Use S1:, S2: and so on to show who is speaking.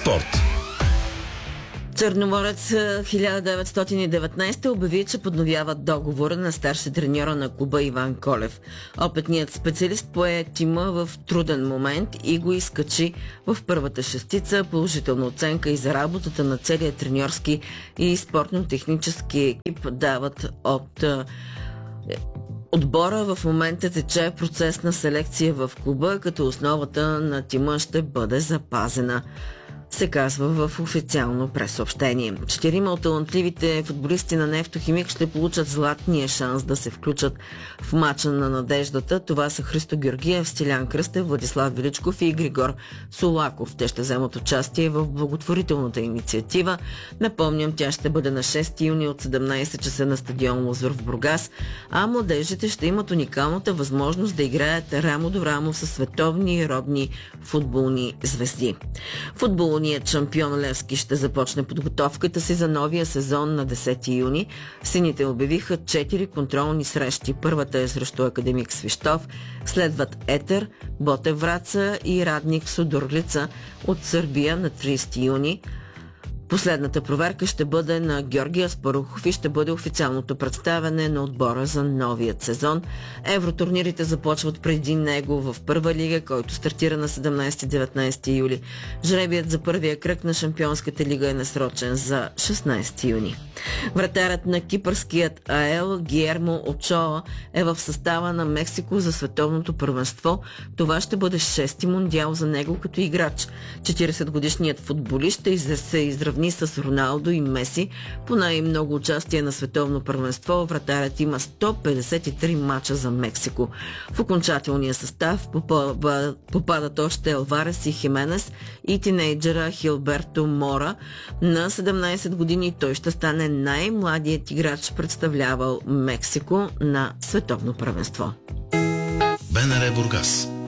S1: Спорт.
S2: Черноморец 1919 обяви, че подновяват договора на старши треньора на клуба Иван Колев. Опитният специалист пое тима в труден момент и го изкачи в първата шестица. Положителна оценка и за работата на целия треньорски и спортно-технически екип дават от отбора. В момента тече процес на селекция в клуба, като основата на тима ще бъде запазена, се казва в официално пресъобщение. 4 от талантливите футболисти на Нефтохимик ще получат златния шанс да се включат в мача на надеждата. Това са Христо Георгиев, Стилян Кръстев, Владислав Величков и Григор Солаков. Те ще вземат участие в благотворителната инициатива. Напомням, тя ще бъде на 6 юни от 17 часа на стадион Лозор в Бургас, а младежите ще имат уникалната възможност да играят рамо до рамо с световни и родни футболни звезди. Футболният шампион Левски ще започне подготовката си за новия сезон на 10 юни. Сините обявиха 4 контролни срещи. Първата е срещу Академик Свищов, следват Етер, Ботев Враца и Радник в Судорлица от Сърбия на 30 юни. Последната проверка ще бъде на Георги Аспарухов и ще бъде официалното представяне на отбора за новият сезон. Евротурнирите започват преди него в първа лига, който стартира на 17-19 юли. Жребият за първия кръг на Шампионската лига е насрочен за 16 юни. Вратарят на кипърският АЕЛ Гиермо Очоа е в състава на Мексико за световното първенство. Това ще бъде 6-ти мундиал за него като играч. 40-годишният футболист ще се изравни с Роналдо и Меси по най-много участие на световно първенство. Вратарят има 153 мача за Мексико. В окончателния състав попадат още Алварес и Хименес и тинейджера Хилберто Мора. На 17 години той ще стане най-младият играч, представлявал Мексико на световно първенство.
S1: БНР Бургас.